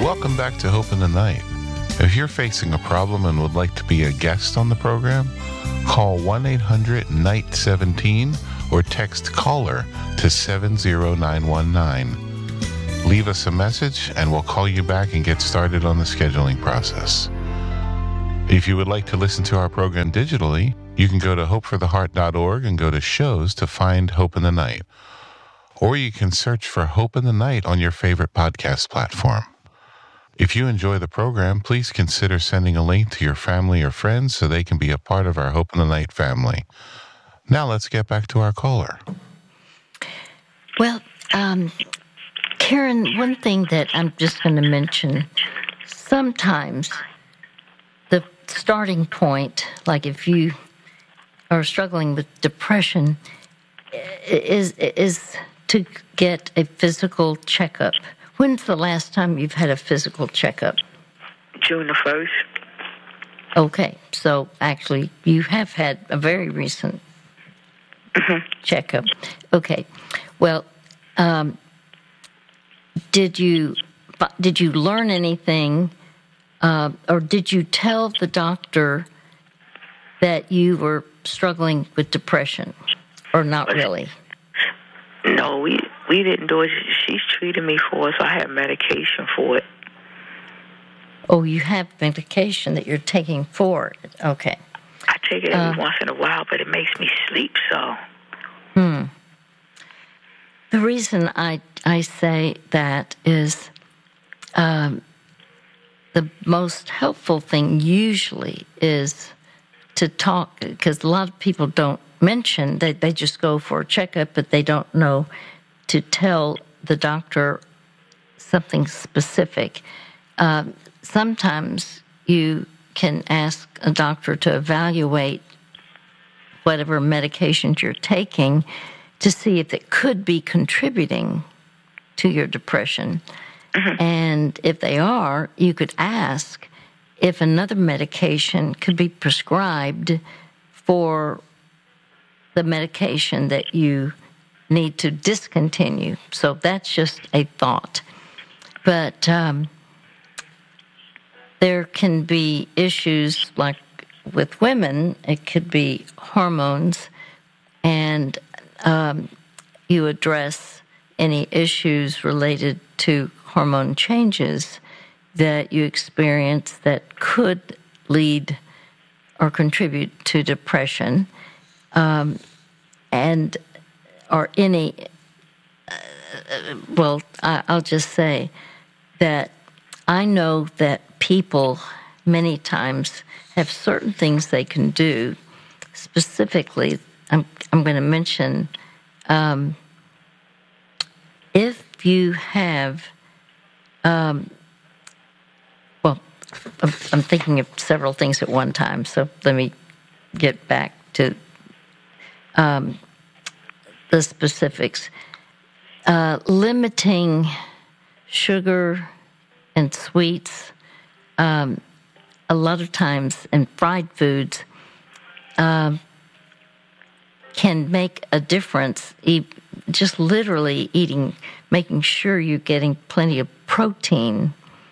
Welcome back to Hope in the Night. If you're facing a problem and would like to be a guest on the program, call 1-800-NIGHT-17 or text CALLER to 70919. Leave us a message and we'll call you back and get started on the scheduling process. If you would like to listen to our program digitally, you can go to hopefortheheart.org and go to shows to find Hope in the Night. Or you can search for Hope in the Night on your favorite podcast platform. If you enjoy the program, please consider sending a link to your family or friends so they can be a part of our Hope in the Night family. Now let's get back to our caller. Well, Karen, one thing that I'm just going to mention, sometimes the starting point, like if you are struggling with depression, is to get a physical checkup. When's the last time you've had a physical checkup? June the 1st. Okay, so actually you have had a very recent checkup. Okay, well, did you learn anything, or did you tell the doctor that you were struggling with depression, or not really? No, we didn't do it. She's treated me for it, so I have medication for it. Oh, you have medication that you're taking for it. Okay. I take it every once in a while, but it makes me sleep, so. The reason I say that is the most helpful thing usually is to talk, because a lot of people don't mention that they just go for a checkup, but they don't know to tell the doctor something specific. Sometimes you can ask a doctor to evaluate whatever medications you're taking to see if it could be contributing to your depression. And if they are, you could ask if another medication could be prescribed for the medication that you need to discontinue. So that's just a thought. But there can be issues like with women, it could be hormones, and you address any issues related to hormone changes that you experience that could lead or contribute to depression, and or any. I'll just say that I know that people many times have certain things they can do. Specifically, I'm going to mention if you have. I'm thinking of several things at one time, so let me get back to the specifics. Limiting sugar and sweets, a lot of times, and fried foods can make a difference. Just literally eating, making sure you're getting plenty of protein,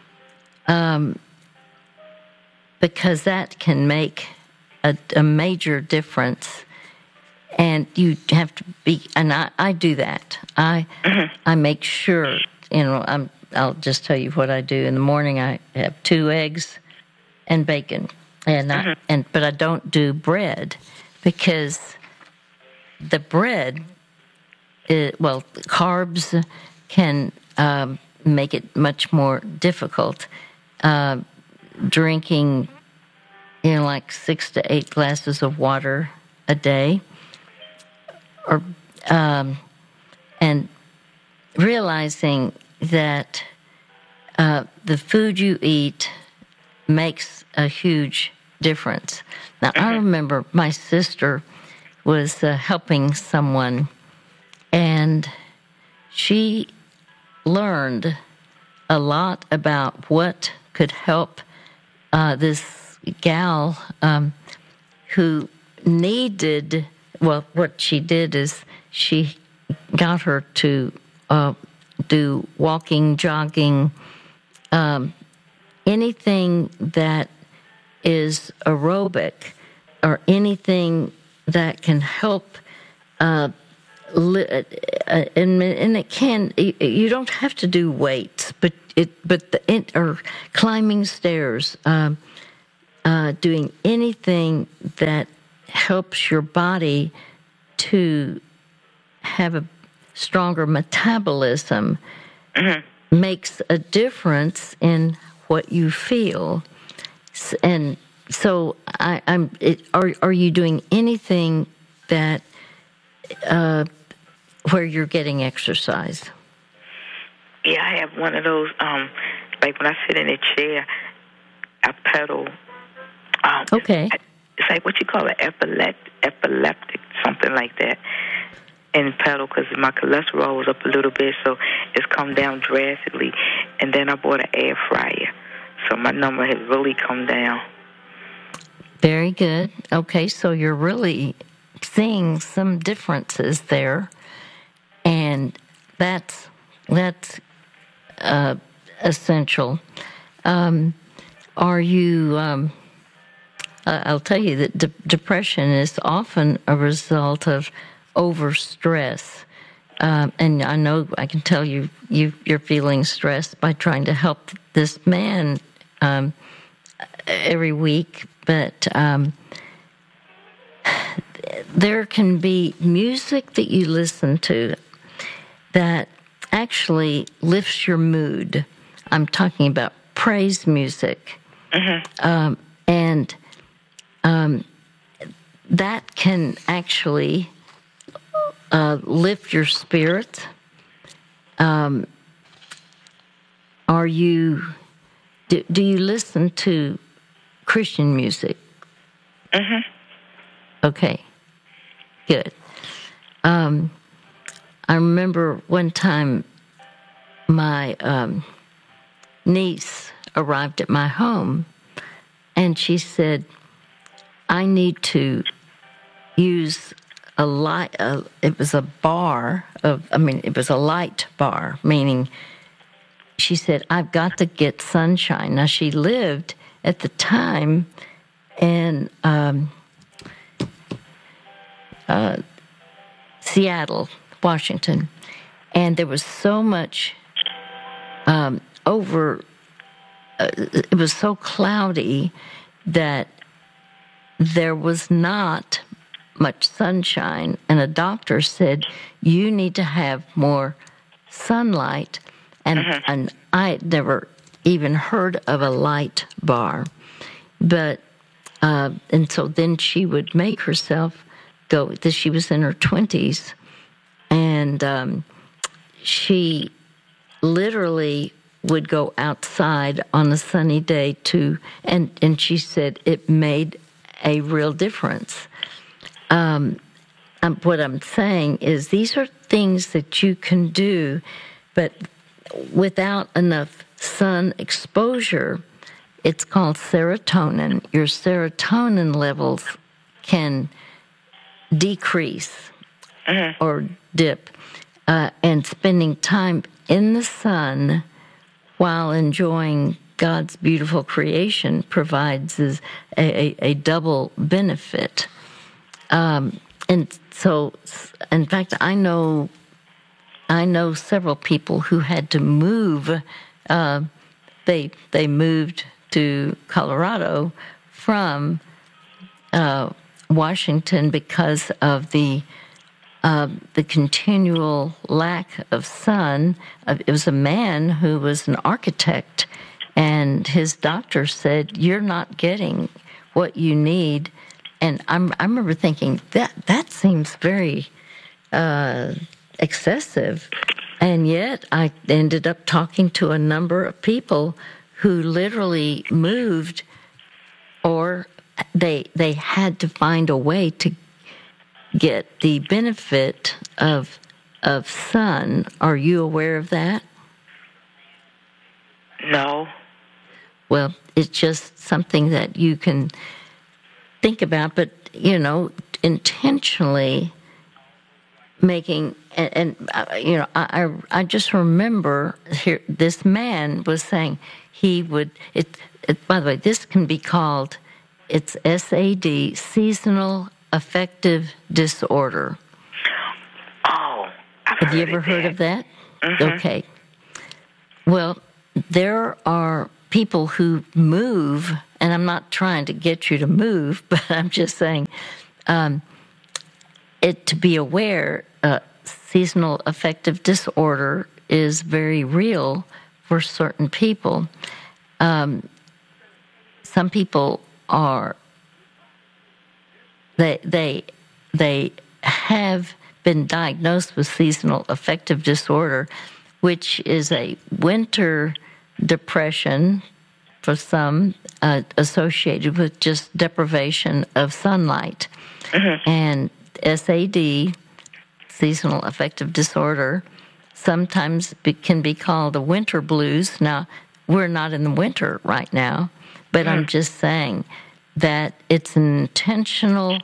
because that can make a major difference. And you have to be, and I do that. I make sure, I'll just tell you what I do. In the morning, I have 2 eggs and bacon, but I don't do bread because the bread, carbs can make it much more difficult. Drinking, like 6 to 8 glasses of water a day, or and realizing that the food you eat makes a huge difference. Now, I remember my sister was helping someone, and she learned a lot about what could help this gal who needed. Well, what she did is she got her to do walking, jogging, anything that is aerobic or anything that can help, and it can. You don't have to do weights, or climbing stairs, doing anything that helps your body to have a stronger metabolism makes a difference in what you feel. And so, are you doing anything that where you're getting exercise? Yeah, I have one of those. Like when I sit in a chair, I pedal. Okay. It's like what you call it, epileptic, something like that. And pedal because my cholesterol was up a little bit, so it's come down drastically. And then I bought an air fryer, so my number has really come down. Very good. Okay, so you're really seeing some differences there, and that's essential. Are you? I'll tell you that depression is often a result of overstress, and I know I can tell you're feeling stressed by trying to help this man every week, but there can be music that you listen to that actually lifts your mood. I'm talking about praise music, and that can actually lift your spirits. Are you? Do you listen to Christian music? Okay, good. I remember one time my niece arrived at my home, and she said, "I need to use a light." It was a bar it was a light bar, meaning she said, "I've got to get sunshine." Now, she lived at the time in Seattle, Washington, and there was so much it was so cloudy that there was not much sunshine, and a doctor said, "You need to have more sunlight." And I had never even heard of a light bar, but and so then she would make herself go. She was in her 20s, and she literally would go outside on a sunny day and she said it made a real difference. What I'm saying is these are things that you can do, but without enough sun exposure, it's called serotonin. Your serotonin levels can decrease or dip, and spending time in the sun while enjoying God's beautiful creation provides a double benefit. And so, in fact, I know several people who had to move. They moved to Colorado from Washington because of the continual lack of sun. It was a man who was an architect, and his doctor said, "You're not getting what you need." And I remember thinking that seems very excessive, and yet I ended up talking to a number of people who literally moved, or they had to find a way to get the benefit of sun. Are you aware of that? No. Well, it's just something that you can think about, but intentionally making, I just remember here this man was saying he would. By the way, this can be called, it's SAD, seasonal affective disorder. Oh, have you ever heard of that? Mm-hmm. Okay. Well, there are people who move, and I'm not trying to get you to move, but I'm just saying, to be aware, seasonal affective disorder is very real for certain people. Some people are, they have been diagnosed with seasonal affective disorder, which is a winter depression for some, associated with just deprivation of sunlight. Mm-hmm. And SAD, seasonal affective disorder, sometimes can be called the winter blues. Now, we're not in the winter right now, but I'm just saying that it's an intentional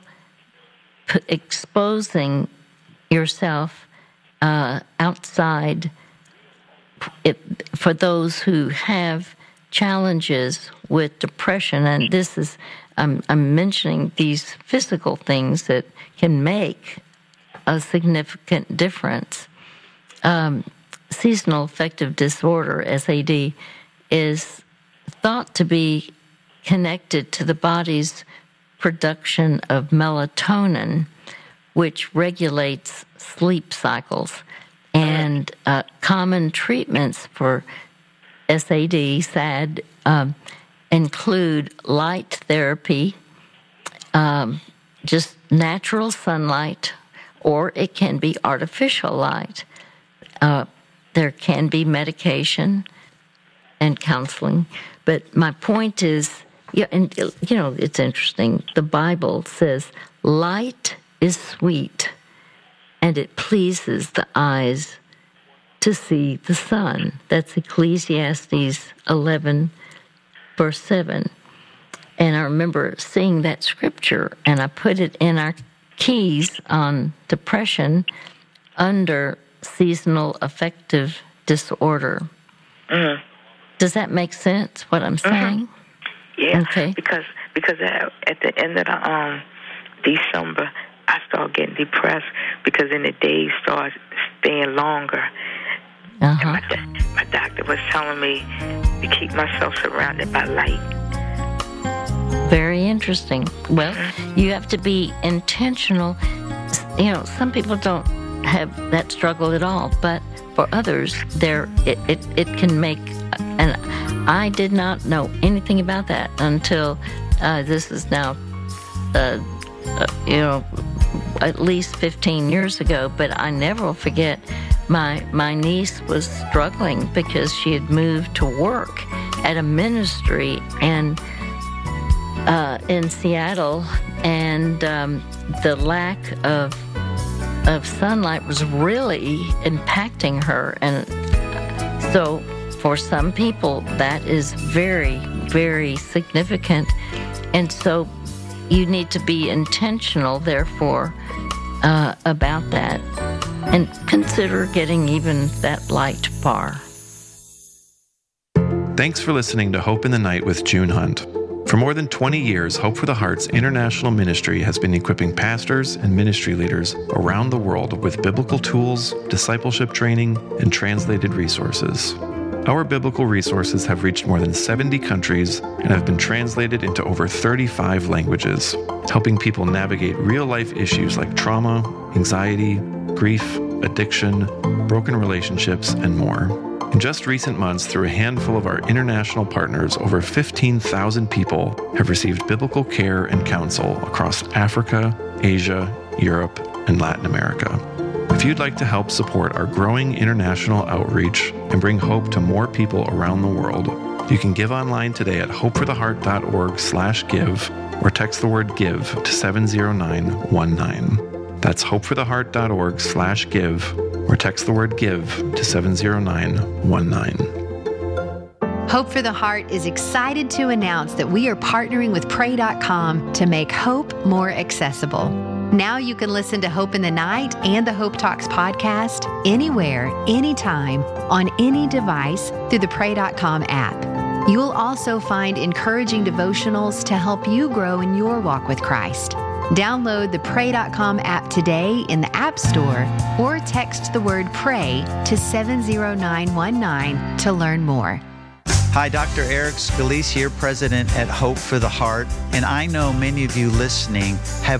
exposing yourself outside for those who have challenges with depression. And this is, I'm mentioning these physical things that can make a significant difference. Seasonal affective disorder, SAD, is thought to be connected to the body's production of melatonin, which regulates sleep cycles. And common treatments for SAD include light therapy, just natural sunlight, or it can be artificial light. There can be medication and counseling. But my point is, it's interesting. The Bible says, light is sweet, and it pleases the eyes to see the sun. That's Ecclesiastes 11, verse 7. And I remember seeing that scripture, and I put it in our keys on depression under seasonal affective disorder. Mm-hmm. Does that make sense, what I'm saying? Mm-hmm. Yeah, okay. Because at the end of the December, I started getting depressed because then the days started staying longer. Uh-huh. And my doctor was telling me to keep myself surrounded by light. Very interesting. Well, you have to be intentional. Some people don't have that struggle at all, but for others, it can make. And I did not know anything about that until this is now, at least 15 years ago. But I never will forget. My niece was struggling because she had moved to work at a ministry and in Seattle, and the lack of sunlight was really impacting her. And so for some people, that is very, very significant. And so you need to be intentional, therefore, about that. And consider getting even that light bar. Thanks for listening to Hope in the Night with June Hunt. For more than 20 years, Hope for the Heart's international ministry has been equipping pastors and ministry leaders around the world with biblical tools, discipleship training, and translated resources. Our biblical resources have reached more than 70 countries and have been translated into over 35 languages, helping people navigate real-life issues like trauma, anxiety, grief, addiction, broken relationships, and more. In just recent months, through a handful of our international partners, over 15,000 people have received biblical care and counsel across Africa, Asia, Europe, and Latin America. If you'd like to help support our growing international outreach and bring hope to more people around the world, you can give online today at hopefortheheart.org/give or text the word GIVE to 70919. That's hopefortheheart.org/give or text the word GIVE to 70919. Hope for the Heart is excited to announce that we are partnering with Pray.com to make hope more accessible. Now you can listen to Hope in the Night and the Hope Talks podcast anywhere, anytime, on any device through the Pray.com app. You will also find encouraging devotionals to help you grow in your walk with Christ. Download the Pray.com app today in the App Store or text the word PRAY to 70919 to learn more. Hi, Dr. Eric Scalise here, President at Hope for the Heart. And I know many of you listening have